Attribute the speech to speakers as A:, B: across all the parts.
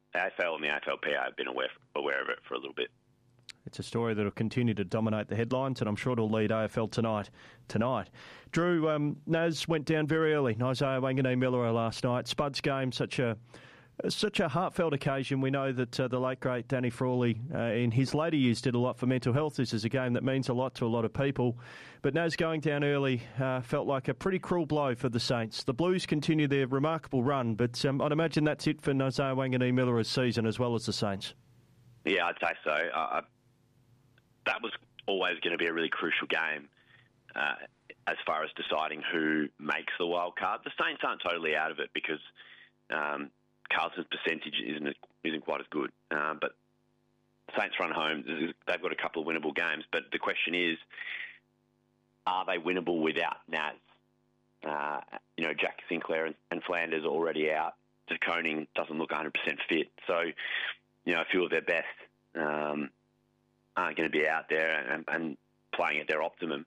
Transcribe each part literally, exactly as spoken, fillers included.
A: A F L and the A F L P A have been aware, aware of it for a little bit.
B: It's a story that will continue to dominate the headlines, and I'm sure it'll lead A F L tonight. Tonight, Drew, um, Naz went down very early. Isaiah Wanganeen-Miller last night. Spud's game, such a such a heartfelt occasion. We know that uh, the late great Danny Frawley, uh, in his later years, did a lot for mental health. This is a game that means a lot to a lot of people. But Naz going down early uh, felt like a pretty cruel blow for the Saints. The Blues continue their remarkable run, but um, I'd imagine that's it for Isaiah Wanganeen-Miller's season as well as the Saints.
A: Yeah, I'd say so. Uh, that was always going to be a really crucial game uh, as far as deciding who makes the wild card. The Saints aren't totally out of it because um, Carlton's percentage isn't isn't quite as good. Uh, but Saints run home. They've got a couple of winnable games. But the question is, are they winnable without Naz? Uh, you know, Jack Sinclair and, and Flanders are already out. De Koning doesn't look one hundred percent fit. So, you know, a few of their best um, aren't going to be out there and, and playing at their optimum.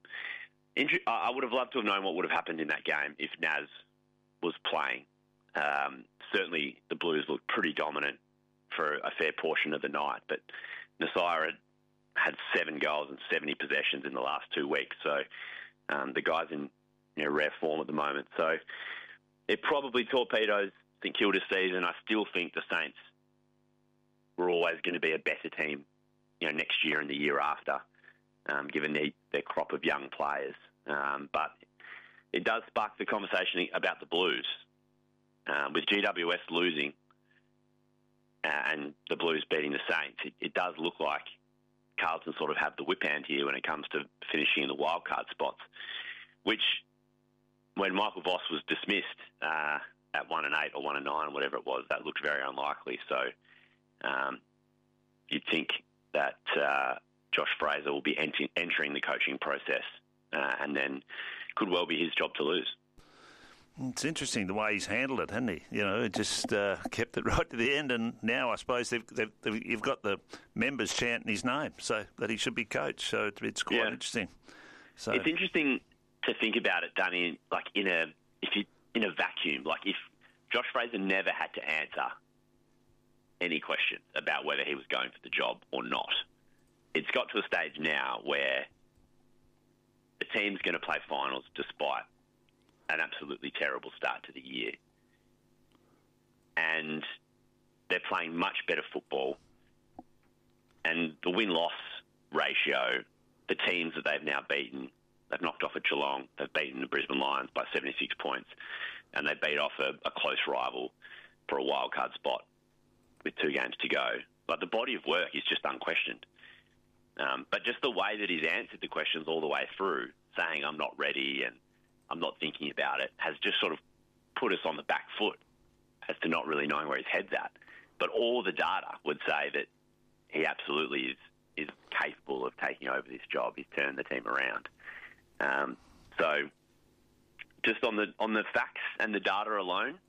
A: I would have loved to have known what would have happened in that game if Naz was playing. Um, certainly the Blues looked pretty dominant for a fair portion of the night, but Nasiah had, had seven goals and seventy possessions in the last two weeks, so um, the guy's in you know, rare form at the moment. So it probably torpedoes St Kilda's season. I still think the Saints were always going to be a better team you know, next year and the year after, um, given their, their crop of young players. Um, but it does spark the conversation about the Blues. Uh, with G W S losing uh, and the Blues beating the Saints, it, it does look like Carlton sort of have the whip hand here when it comes to finishing in the wildcard spots, which when Michael Voss was dismissed uh, at one and eight or one and nine or whatever it was, that looked very unlikely. So um, you'd think that uh, Josh Fraser will be ent- entering the coaching process uh, and then could well be his job to lose.
C: It's interesting the way he's handled it, hasn't he? You know, it just uh, kept it right to the end, and now I suppose they've, they've, they've, you've got the members chanting his name, so that he should be coach. So it's, it's quite yeah. interesting. So
A: it's interesting to think about it, Danny. Like in a if you in a vacuum, like if Josh Fraser never had to answer any question about whether he was going for the job or not, it's got to a stage now where the team's going to play finals despite an absolutely terrible start to the year. And they're playing much better football. And the win-loss ratio, the teams that they've now beaten, they've knocked off at Geelong, they've beaten the Brisbane Lions by seventy-six points, and they beat off a, a close rival for a wildcard spot with two games to go. But the body of work is just unquestioned. Um, but just the way that he's answered the questions all the way through, saying I'm not ready and I'm not thinking about it, has just sort of put us on the back foot as to not really knowing where his head's at. But all the data would say that he absolutely is is capable of taking over this job. He's turned the team around. Um, so just on the on the facts and the data alone,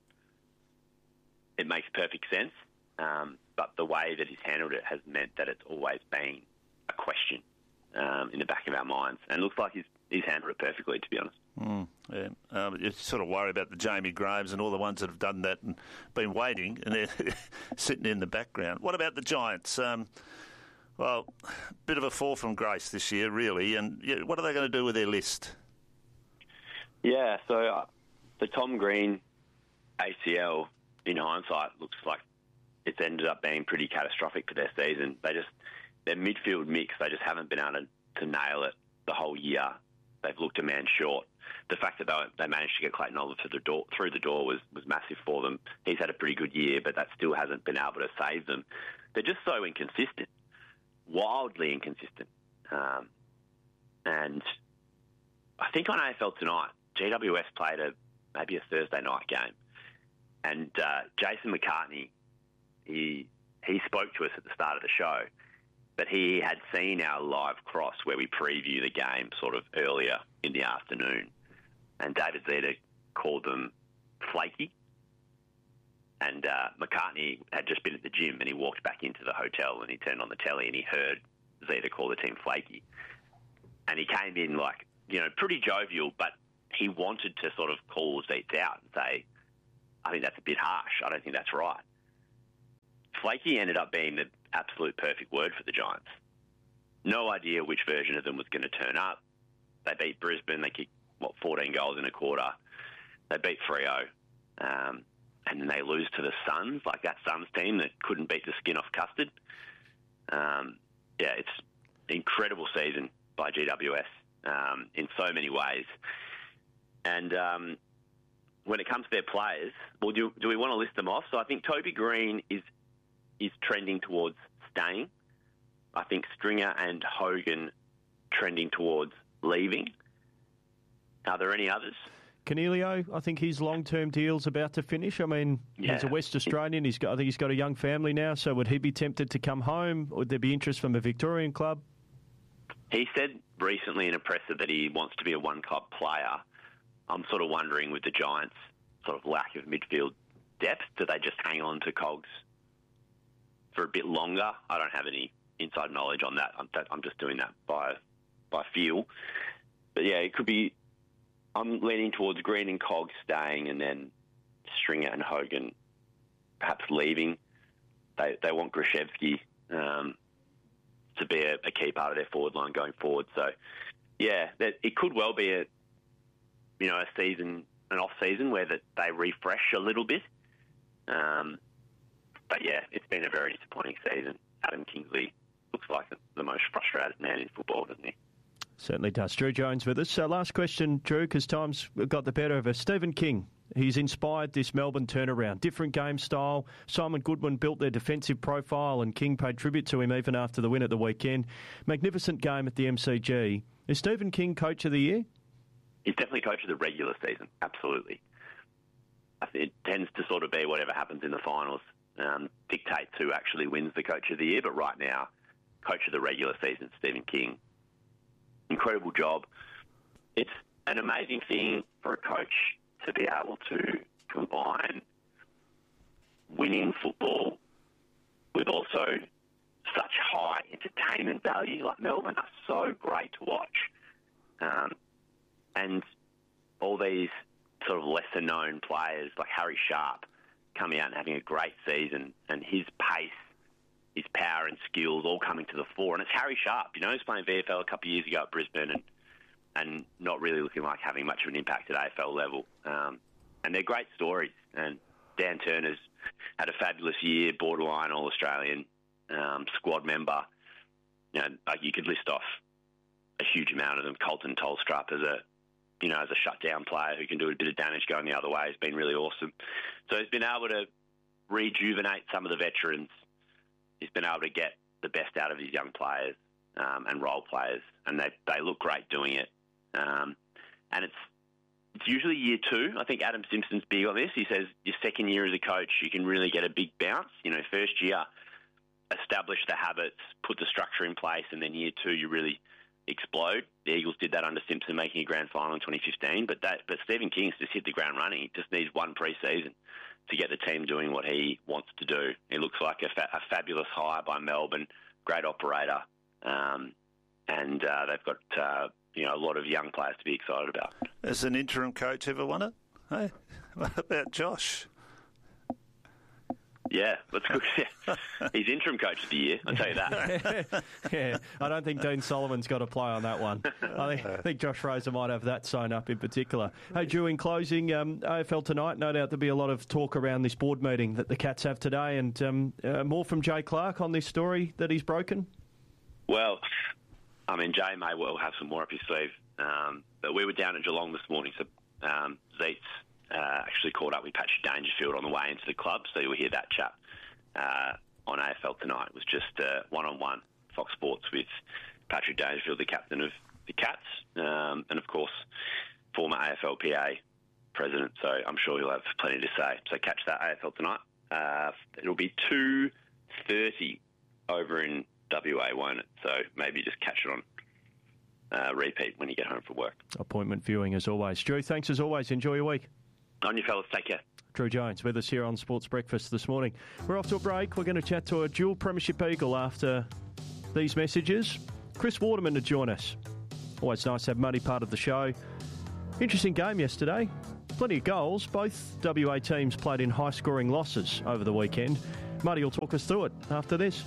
A: it makes perfect sense. Um, but the way that he's handled it has meant that it's always been a question um, in the back of our minds. And it looks like he's, he's handled it perfectly, to be honest.
C: Mm, yeah. um, you sort of worry about the Jamie Graves and all the ones that have done that and been waiting and they're sitting in the background. What about the Giants? Um, well, a bit of a fall from grace this year, really. And yeah, what are they going to do with their list?
A: Yeah, so uh, the Tom Green A C L, in hindsight, looks like it's ended up being pretty catastrophic for their season. They just their midfield mix, they just haven't been able to, to nail it the whole year. They've looked a man short. The fact that they, they managed to get Clayton Oliver through the door, through the door was, was massive for them. He's had a pretty good year, but that still hasn't been able to save them. They're just so inconsistent, wildly inconsistent. Um, and I think on A F L Tonight, G W S played a maybe a Thursday night game. And uh, Jason McCartney, he he spoke to us at the start of the show, but he had seen our live cross where we preview the game sort of earlier in the afternoon. And David Zeta called them flaky. And uh, McCartney had just been at the gym and he walked back into the hotel and he turned on the telly and he heard Zeta call the team flaky. And he came in like, you know, pretty jovial, but he wanted to sort of call Zeta out and say, I think that's a bit harsh. I don't think that's right. flaky ended up being the absolute perfect word for the Giants. No idea which version of them was going to turn up. They beat Brisbane. They kicked, what, fourteen goals in a quarter. They beat Freo. Um, and then they lose to the Suns, like that Suns team that couldn't beat the skin off custard. Um, yeah, it's an incredible season by G W S um, in so many ways. And um, when it comes to their players, well, do, do we want to list them off? So I think Toby Green is is trending towards staying. I think Stringer and Hogan trending towards leaving. Are there any others?
B: Canelio, I think his long-term deal's about to finish. I mean,
A: yeah.
B: he's a West Australian. He's got, I think he's got a young family now, so would he be tempted to come home? Would there be interest from a Victorian club?
A: He said recently in a presser that he wants to be a one-club player. I'm sort of wondering with the Giants' sort of lack of midfield depth, do they just hang on to Cogs for a bit longer? I don't have any inside knowledge on that. I'm, that, I'm just doing that by by feel. But yeah, it could be. I'm leaning towards Green and Cogs staying, and then Stringer and Hogan perhaps leaving. They they want Grishevsky um, to be a, a key part of their forward line going forward. So yeah, that it could well be a you know a season, an off season where that they refresh a little bit. Um, but yeah, it's been a very disappointing season. Adam Kingsley looks like the most frustrated man in football, doesn't he?
B: Certainly does. Drew Jones with us. So last question, Drew, because time's got the better of us. Stephen King, he's inspired this Melbourne turnaround. Different game style. Simon Goodwin built their defensive profile, and King paid tribute to him even after the win at the weekend. Magnificent game at the M C G. Is Stephen King Coach of the Year?
A: He's definitely Coach of the regular season, absolutely. I think it tends to sort of be whatever happens in the finals um, dictates who actually wins the Coach of the Year, but right now, Coach of the regular season, Stephen King. Incredible job. It's an amazing thing for a coach to be able to combine winning football with also such high entertainment value. Like Melbourne are so great to watch. Um, and all these sort of lesser-known players like Harry Sharp coming out and having a great season, and his pace, his power and skills all coming to the fore. And it's Harry Sharp, you know, he's playing V F L a couple of years ago at Brisbane and and not really looking like having much of an impact at A F L level. Um, and they're great stories. And Dan Turner's had a fabulous year, borderline All-Australian um, squad member. You know, like you could list off a huge amount of them. Colton Tolstrup as a, you know, as a shutdown player who can do a bit of damage going the other way has been really awesome. So he's been able to rejuvenate some of the veterans. He's been able to get the best out of his young players um, and role players, and they they look great doing it. Um, and it's it's usually year two. I think Adam Simpson's big on this. He says your second year as a coach, you can really get a big bounce. You know, first year, establish the habits, put the structure in place, and then year two, you really explode. The Eagles did that under Simpson, making a grand final in twenty fifteen. But that but Stephen King's just hit the ground running. He just needs one pre-season to get the team doing what he wants to do. It looks like a, fa- a fabulous hire by Melbourne, great operator, um, and uh, they've got uh, you know a lot of young players to be excited about.
C: Has an interim coach ever won it? Hey, what about Josh?
A: Yeah, that's good. Yeah. He's interim coach of the year, I'll tell you that.
B: Yeah, I don't think Dean Solomon's got a play on that one. I think, I think Josh Razor might have that sewn up in particular. Hey, Drew, in closing, um, A F L tonight, no doubt there'll be a lot of talk around this board meeting that the Cats have today, and um, uh, more from Jay Clark on this story that he's broken?
A: Well, I mean, Jay may well have some more up his sleeve, um, but we were down at Geelong this morning, so um, Zeitz Uh, actually caught up with Patrick Dangerfield on the way into the club, so you'll hear that chat uh, on A F L tonight. It was just uh, one-on-one Fox Sports with Patrick Dangerfield, the captain of the Cats, um, and of course former A F L P A president, so I'm sure he'll have plenty to say. So catch that A F L tonight. Uh, it'll be two thirty over in W A, won't it? So maybe just catch it on uh, repeat when you get home from work.
B: Appointment viewing as always. Drew, thanks as always. Enjoy your week.
A: On you fellas, take care.
B: Drew Jones with us here on Sports Breakfast this morning. We're off to a break. We're going to chat to a dual Premiership Eagle after these messages. Chris Waterman to join us. Always nice to have Muddy part of the show. Interesting game yesterday. Plenty of goals. Both W A teams played in high-scoring losses over the weekend. Muddy will talk us through it after this.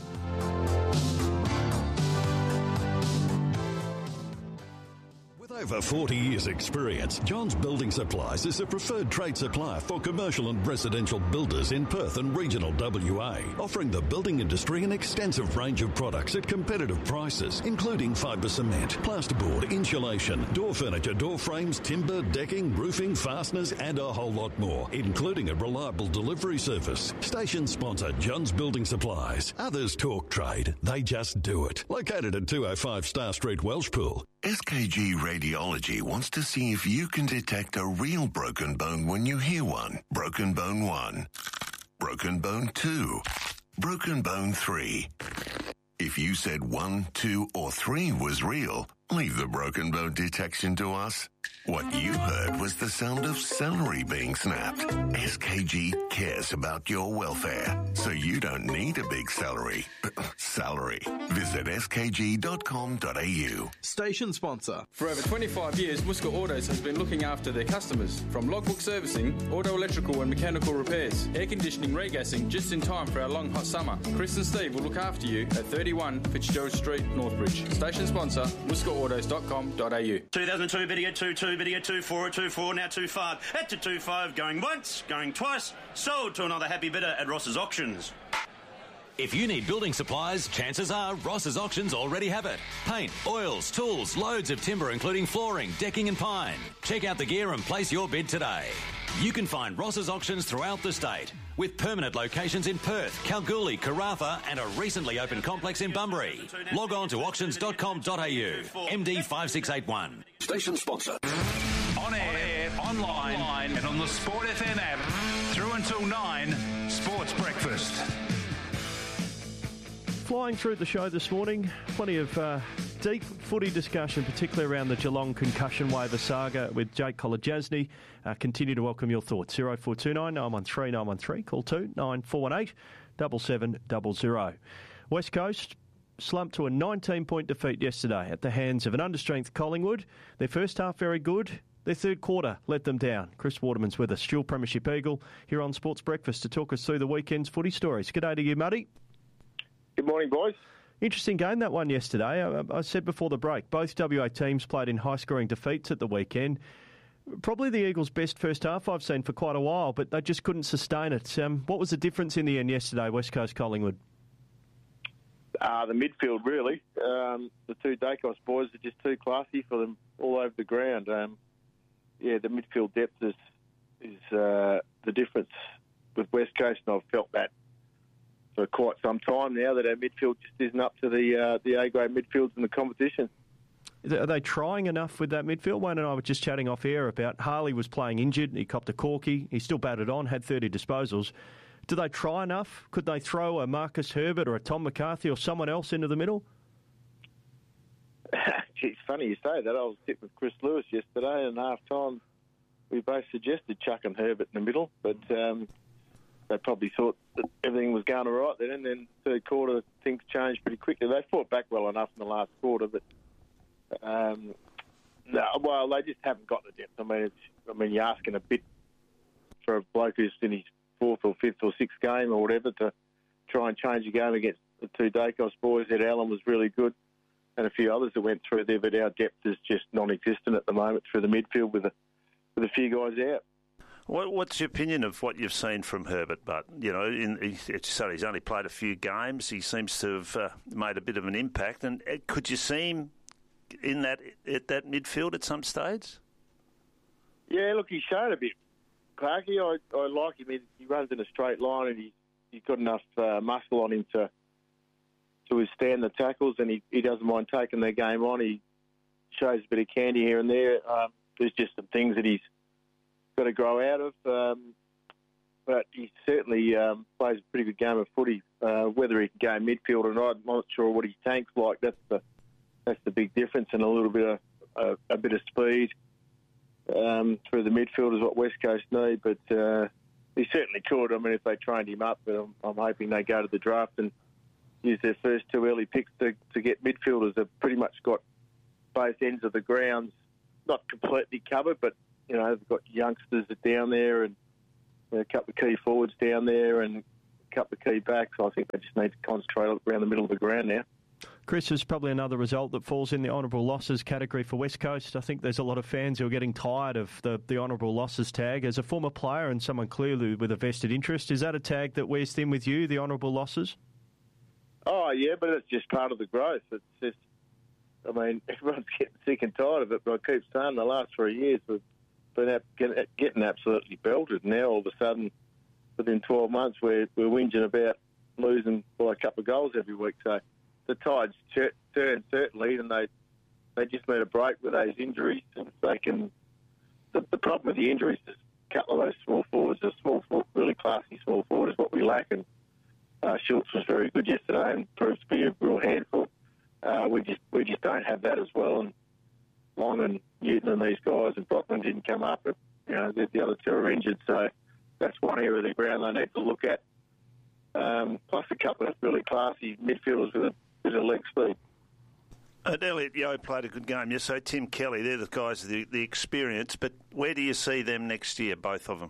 D: Over forty years' experience, Johns Building Supplies is a preferred trade supplier for commercial and residential builders in Perth and regional W A, offering the building industry an extensive range of products at competitive prices, including fibre cement, plasterboard, insulation, door furniture, door frames, timber, decking, roofing, fasteners, and a whole lot more, including a reliable delivery service. Station sponsor Johns Building Supplies. Others talk trade, they just do it. Located at two oh five Star Street, Welshpool.
E: S K G Radiology wants to see if you can detect a real broken bone when you hear one. Broken bone one. Broken bone two. Broken bone three. If you said one, two, or three was real, leave the broken bone detection to us. What you heard was the sound of celery being snapped. S K G cares about your welfare, so you don't need a big celery. Salary. Visit s k g dot com dot a u.
F: Station sponsor.
G: For over twenty-five years, Muska Autos has been looking after their customers. From logbook servicing, auto electrical and mechanical repairs, air conditioning, regassing, just in time for our long hot summer. Chris and Steve will look after you at thirty-one Fitzgerald Street, Northbridge. Station sponsor, muska autos dot com dot a u.
H: two thousand two video two two video two four two four now two five at to two five going once going twice sold to another happy bidder at Ross's Auctions.
I: If you need building supplies, chances are Ross's Auctions already have it. Paint, oils, tools, loads of timber including flooring, decking and pine. Check out the gear and place your bid today. You can find Ross's Auctions throughout the state, with permanent locations in Perth, Kalgoorlie, Karratha and a recently opened complex in Bunbury. Log on to auctions dot com dot a u. M D five six eight one.
E: Station sponsor.
J: On air, online, online, and on the Sport F M app. Through until nine, Sports Breakfast.
B: Flying through the show this morning, plenty of uh, deep footy discussion, particularly around the Geelong concussion waiver saga with Jake Kolodjasny. Uh, continue to welcome your thoughts. oh four two nine, nine one three, nine one three. Call two nine four one eight, seven seven zero zero. West Coast slumped to a nineteen-point defeat yesterday at the hands of an understrength Collingwood. Their first half very good. Their third quarter let them down. Chris Waterman's with us, dual Premiership Eagle, here on Sports Breakfast to talk us through the weekend's footy stories. G'day to you, Muddy.
K: Good morning, boys.
B: Interesting game, that one yesterday. I, I said before the break, both W A teams played in high-scoring defeats at the weekend. Probably the Eagles' best first half I've seen for quite a while, but they just couldn't sustain it. Um, what was the difference in the end yesterday, West Coast Collingwood?
K: Uh, the midfield, really. Um, the two Dacos boys are just too classy for them all over the ground. Um, yeah, the midfield depth is, is uh, the difference with West Coast, and I've felt that for quite some time now, that our midfield just isn't up to the uh, the A-grade midfields in the competition.
B: Are they trying enough with that midfield? Wayne and I were just chatting off air about Harley was playing injured. He copped a corky. He still batted on, had thirty disposals. Do they try enough? Could they throw a Marcus Herbert or a Tom McCarthy or someone else into the middle?
K: It's funny you say that. I was sitting with Chris Lewis yesterday, and half time we both suggested chucking Herbert in the middle, but um, they probably thought that everything was going all right then, and then third quarter things changed pretty quickly. They fought back well enough in the last quarter, but um, no, well, they just haven't got the depth. I mean, it's, I mean, you're asking a bit for a bloke who's in his fourth or fifth or sixth game or whatever to try and change a game against the two Dacos boys. Ed Allen was really good, and a few others that went through there, but our depth is just non-existent at the moment through the midfield with a, with a few guys out.
C: What, what's your opinion of what you've seen from Herbert? But you know, in, it's so he's only played a few games. He seems to have uh, made a bit of an impact. And uh, could you see him in that at that midfield at some stage?
K: Yeah, look, he's shown a bit. Clarkie, I, I like him. He, he runs in a straight line, and he, he's got enough uh, muscle on him to to withstand the tackles, and he, he doesn't mind taking their game on. He shows a bit of candy here and there. Um, there's just some things that he's got to grow out of, um, but he certainly um, plays a pretty good game of footy. Uh, whether he can go midfield or not, I'm not sure what his tank's like. That's the that's the big difference, and a little bit of uh, a bit of speed um, through the midfield is what West Coast need. But uh, he certainly could. I mean, if they trained him up, but I'm, I'm hoping they go to the draft and use their first two early picks to, to get midfielders. They've pretty much got both ends of the grounds not completely covered, but you know, they've got youngsters down there and you know, a couple of key forwards down there and a couple of key backs. I think they just need to concentrate around the middle of the ground now.
B: Chris, is probably another result that falls in the honourable losses category for West Coast. I think there's a lot of fans who are getting tired of the, the honourable losses tag. As a former player and someone clearly with a vested interest, is that a tag that wears thin with you, the honourable losses?
K: Oh, yeah, but it's just part of the growth. It's just, I mean, everyone's getting sick and tired of it, but I keep saying the last three years we've been getting absolutely belted. Now, all of a sudden, within twelve months, we're, we're whinging about losing by a couple of goals every week. So the tide's turned, certainly, and they they just need a break with those injuries. And they can. The, the problem with the injuries is a couple of those small forwards, a small forward, really classy small forward is what we lack. And uh, Schultz was very good yesterday and proved to be a real handful. Uh, we just we just don't have that as well. And Long and Newton and these guys and Brockman didn't come up. But, you know, the, the other two are injured, so that's one area of the ground they need to look at. Um, plus a couple of really classy midfielders with a bit of leg speed.
C: Uh, Elliot Yeo played a good game yesterday. Tim Kelly, they're the guys with the, the experience. But where do you see them next year, both of them?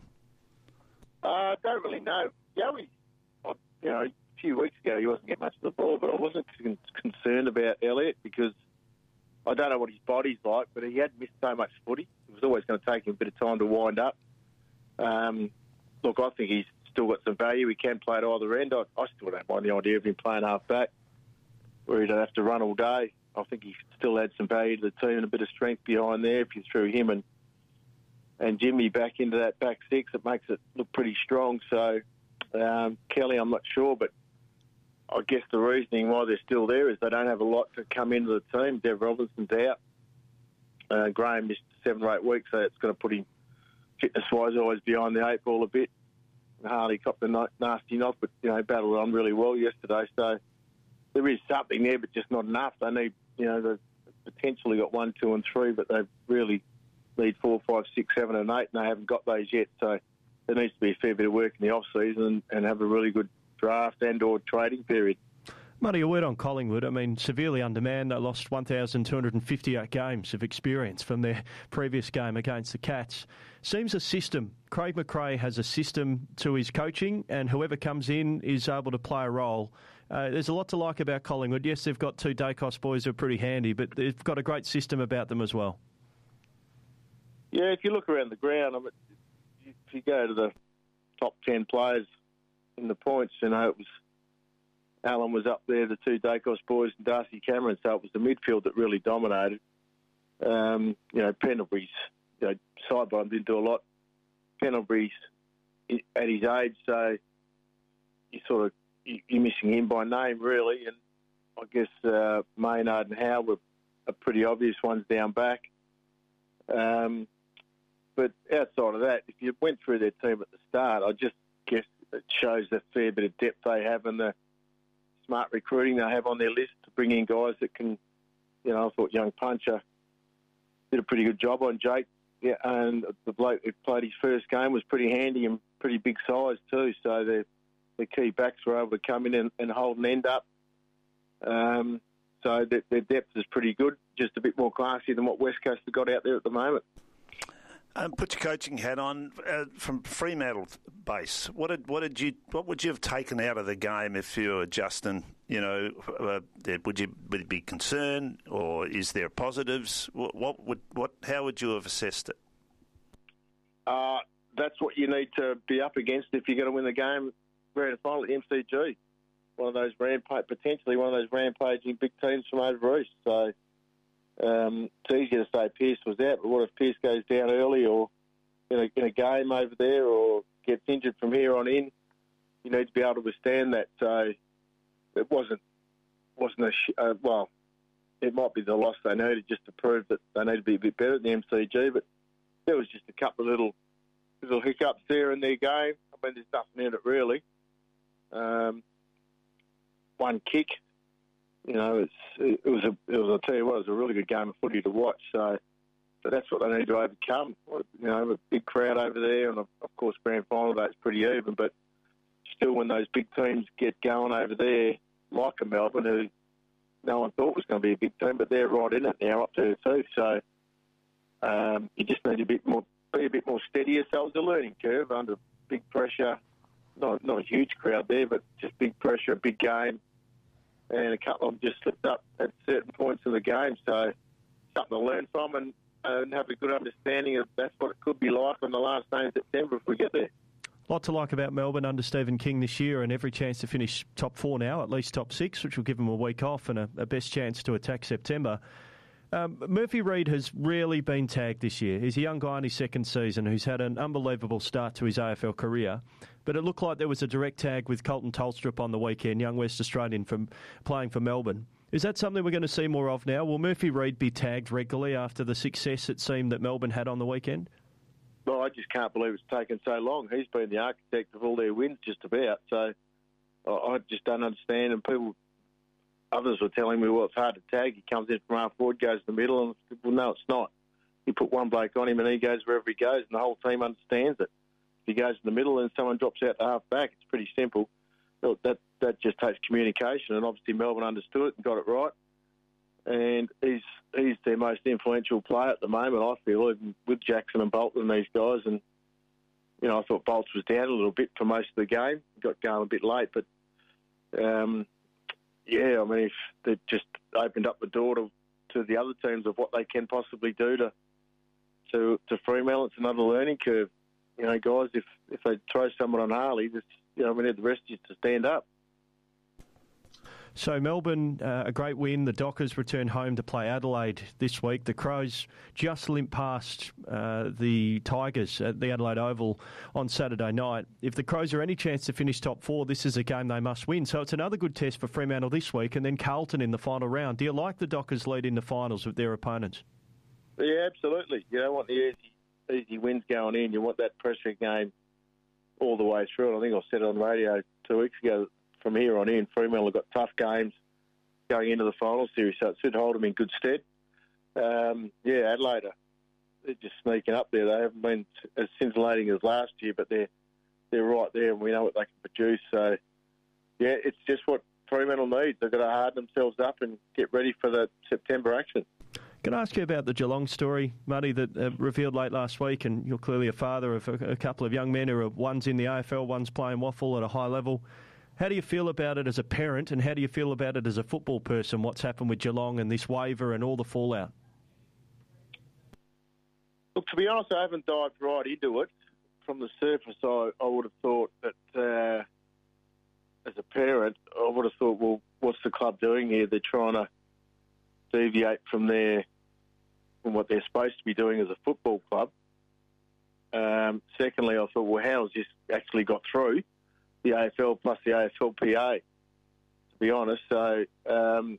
C: I
K: uh, don't really know. Yoey, you know, a few weeks ago he wasn't getting much of the ball, but I wasn't con- concerned about Elliot because I don't know what his body's like, but he had missed so much footy. It was always going to take him a bit of time to wind up. Um, look, I think he's still got some value. He can play at either end. I, I still don't mind the idea of him playing half back where he don't have to run all day. I think he still adds some value to the team and a bit of strength behind there. If you threw him and and Jimmy back into that back six, it makes it look pretty strong. So um, Kelly, I'm not sure, but I guess the reasoning why they're still there is they don't have a lot to come into the team. Dev Robinson's out. Uh, Graham missed seven or eight weeks, so it's going to put him fitness-wise always behind the eight ball a bit. Harley copped a nasty knock, but, you know, battled on really well yesterday. So there is something there, but just not enough. They need, you know, they've potentially got one, two and three, but they really need four, five, six, seven and eight, and they haven't got those yet. So there needs to be a fair bit of work in the off-season and, and have a really good draft and or trading period.
B: Muddy, a word on Collingwood. I mean, severely undermanned. They lost one thousand two hundred fifty-eight games of experience from their previous game against the Cats. Seems a system. Craig McRae has a system to his coaching, and whoever comes in is able to play a role. Uh, there's a lot to like about Collingwood. Yes, they've got two Dacos boys who are pretty handy, but they've got a great system about them as well.
K: Yeah, if you look around the ground, I mean, if you go to the top ten players in the points, you know, it was Allen was up there, the two Dacos boys, and Darcy Cameron, so it was the midfield that really dominated. Um, you know, Pendlebury's, you know, sideline didn't do a lot. Pendlebury's at his age, so you sort of, you're missing him by name, really, and I guess uh, Maynard and Howe were are pretty obvious ones down back. Um, but outside of that, if you went through their team at the start, I just guess it shows the fair bit of depth they have and the smart recruiting they have on their list to bring in guys that can, you know, I thought young Puncher did a pretty good job on Jake. Yeah, and the bloke who played his first game was pretty handy and pretty big size too. So their the key backs were able to come in and, and hold an end up. Um, so their, their depth is pretty good, just a bit more classy than what West Coast have got out there at the moment.
C: Um, put your coaching hat on uh, from Fremantle base. What did what did you what would you have taken out of the game if you were Justin? You know, uh, would you would you be concerned, or is there positives? What, what would what how would you have assessed it?
K: Uh, that's what you need to be up against if you're going to win the game. Grand final at the M C G, one of those rampage potentially one of those rampaging big teams from over east. So. Um, it's easy to say Pearce was out, but what if Pearce goes down early or in a, in a game over there or gets injured from here on in? You need to be able to withstand that. So it wasn't wasn't a sh- uh, well. It might be the loss they needed just to prove that they need to be a bit better at the M C G, but there was just a couple of little little hiccups there in their game. I mean, there's nothing in it really. Um, one kick. You know, it's, it was a, it was, I'll tell you what, it was a really good game of footy to watch. So, so that's what they need to overcome. You know, a big crowd over there, and of, of course, grand final date's pretty even. But still, when those big teams get going over there, like a Melbourne, who no one thought was going to be a big team, but they're right in it now, up there too. So um, you just need a bit more, be a bit more steady yourselves. A learning curve under big pressure. not not a huge crowd there, but just big pressure, a big game, and a couple of them just slipped up at certain points in the game. So something to learn from and, and have a good understanding of that's what it could be like on the last day in September if we get there.
B: Lot to like about Melbourne under Stephen King this year, and every chance to finish top four now, at least top six, which will give them a week off and a, a best chance to attack September. Um, Murphy Reid has rarely been tagged this year. He's a young guy in his second season who's had an unbelievable start to his A F L career. But it looked like there was a direct tag with Colton Tolstrup on the weekend, young West Australian from playing for Melbourne. Is that something we're going to see more of now? Will Murphy Reid be tagged regularly after the success it seemed that Melbourne had on the weekend?
K: Well, I just can't believe it's taken so long. He's been the architect of all their wins just about. So I just don't understand. And people... Others were telling me, well, it's hard to tag. He comes in from half forward, goes to the middle, and well, no, it's not. You put one bloke on him and he goes wherever he goes, and the whole team understands it. If he goes to the middle and someone drops out to half back, it's pretty simple. That that just takes communication, and obviously Melbourne understood it and got it right. And he's he's their most influential player at the moment, I feel, even with Jackson and Bolton and these guys. And you know, I thought Bolts was down a little bit for most of the game. Got going a bit late, but. Um, Yeah, I mean, if they just opened up the door to, to the other teams of what they can possibly do to to to Fremantle, it's another learning curve. You know, guys, if if they throw someone on Harley, just you know, we need the rest just to stand up.
B: So Melbourne, uh, a great win. The Dockers return home to play Adelaide this week. The Crows just limped past uh, the Tigers at the Adelaide Oval on Saturday night. If the Crows are any chance to finish top four, this is a game they must win. So it's another good test for Fremantle this week, and then Carlton in the final round. Do you like the Dockers lead in the finals with their opponents?
K: Yeah, absolutely. You don't want the easy, easy wins going in. You want that pressure game all the way through. And I think I said it on radio two weeks ago. From here on in, Fremantle have got tough games going into the final series, so it should hold them in good stead. Um, yeah, Adelaide, they're just sneaking up there. They haven't been as scintillating as last year, but they're they're right there, and we know what they can produce. So, yeah, it's just what Fremantle needs. They've got to harden themselves up and get ready for the September action.
B: Can I ask you about the Geelong story, Muddy, that uh, revealed late last week? And you're clearly a father of a, a couple of young men who are one's in the A F L, one's playing waffle at a high level. How do you feel about it as a parent, and how do you feel about it as a football person, what's happened with Geelong and this waiver and all the fallout?
K: Look, to be honest, I haven't dived right into it. From the surface, I, I would have thought that uh, as a parent, I would have thought, well, what's the club doing here? They're trying to deviate from their from what they're supposed to be doing as a football club. Um, secondly, I thought, well, how has this actually got through the A F L plus the A F L P A, to be honest? So um,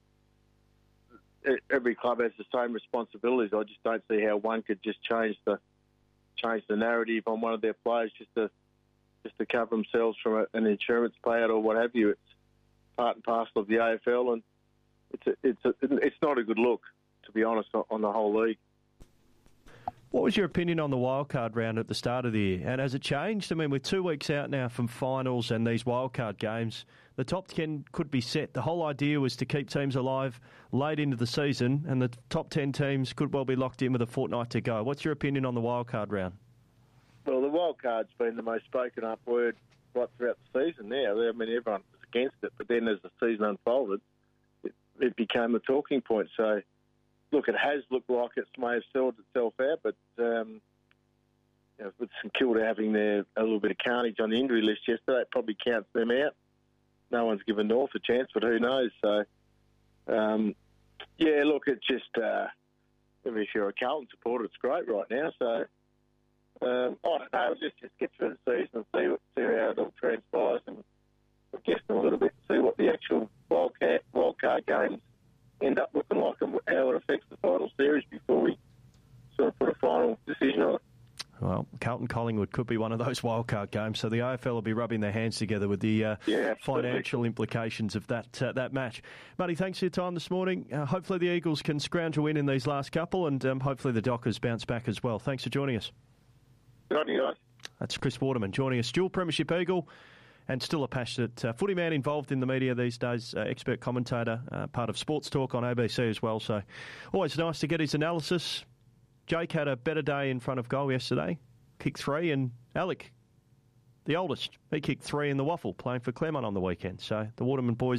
K: every club has the same responsibilities. I just don't see how one could just change the change the narrative on one of their players just to just to cover themselves from a, an insurance payout or what have you. It's part and parcel of the A F L, and it's a, it's a, it's not a good look, to be honest, on the whole league.
B: What was your opinion on the wildcard round at the start of the year? And has it changed? I mean, we're two weeks out now from finals and these wildcard games. The top ten could be set. The whole idea was to keep teams alive late into the season, and the top ten teams could well be locked in with a fortnight to go. What's your opinion on the wildcard round?
K: Well, the wildcard's been the most spoken up word right throughout the season now. I mean, everyone was against it, but then as the season unfolded, it, it became a talking point. So, look, it has looked like it may have sold itself out, but um, you know, with St Kilda having their, a little bit of carnage on the injury list yesterday, it probably counts them out. No one's given North a chance, but who knows? So, um, yeah, look, it's just, uh, if you're a Carlton supporter, it's great right now. So, um, I don't know, just, just get through the season and see, what, see how it all transpires, and guess a little bit, see what the actual wildcard, wildcard games end up looking like and how it affects the final series before we sort of put a final decision on it.
B: Well, Carlton-Collingwood could be one of those wildcard games, so the A F L will be rubbing their hands together with the uh,
K: yeah,
B: financial implications of that uh, that match. Matty, thanks for your time this morning. Uh, hopefully the Eagles can scrounge a win in these last couple, and um, hopefully the Dockers bounce back as well. Thanks for joining us.
K: Good on you guys.
B: That's Chris Waterman joining us, dual Premiership Eagle, and still a passionate uh, footy man involved in the media these days, uh, expert commentator, uh, part of Sports Talk on A B C as well. So always nice to get his analysis. Jake had a better day in front of goal yesterday, kicked three, and Alec the oldest. He kicked three in the waffle, playing for Claremont on the weekend. So the Waterman boys